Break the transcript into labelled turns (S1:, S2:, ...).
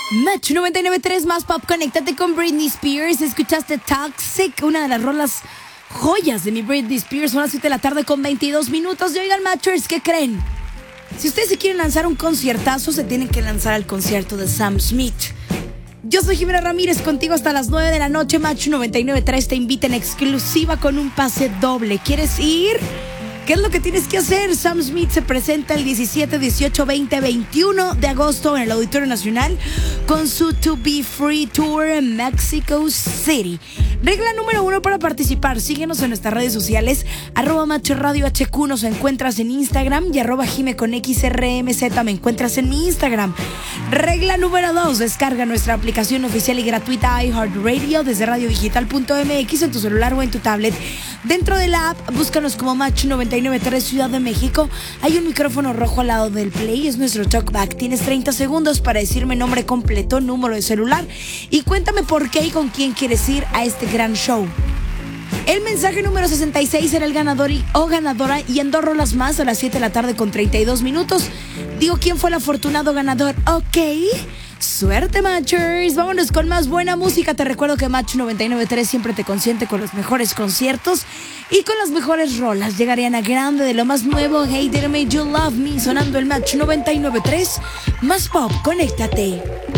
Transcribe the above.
S1: Match 99.3 más pop, conéctate con Britney Spears. Escuchaste Toxic, una de las rolas joyas de mi Britney Spears. Son las 7 de la tarde con 22 minutos. Y oigan, Matchers, ¿qué creen? Si ustedes se quieren lanzar un conciertazo, se tienen que lanzar al concierto de Sam Smith. Yo soy Jimena Ramírez, contigo hasta las 9 de la noche. Match 99.3 te invita en exclusiva con un pase doble. ¿Quieres ir? ¿Qué es lo que tienes que hacer? Sam Smith se presenta el 17, 18, 20, 21 de agosto en el Auditorio Nacional con su To Be Free Tour en Mexico City. Regla número 1 para participar: síguenos en nuestras redes sociales, @MachoRadioHQ, nos encuentras en Instagram, y @JimeConXRMZ me encuentras en mi Instagram. Regla número 2, descarga nuestra aplicación oficial y gratuita iHeartRadio desde radiodigital.mx en tu celular o en tu tablet. Dentro de la app, búscanos como Match 99.3 Ciudad de México. Hay un micrófono rojo al lado del play, es nuestro talkback. Tienes 30 segundos para decirme nombre completo, número de celular y cuéntame por qué y con quién quieres ir a este gran show. El mensaje número 66 era el ganador o ganadora, y en 2 rolas más a las 7 de la tarde con 32 minutos digo quién fue el afortunado ganador. Ok, suerte, Matchers. Vámonos con más buena música. Te recuerdo que Match 99.3 siempre te consiente con los mejores conciertos y con las mejores rolas. Llega Ariana Grande de lo más nuevo, Hey Did I Make You Love Me, sonando el Match 99.3 más pop. Conéctate.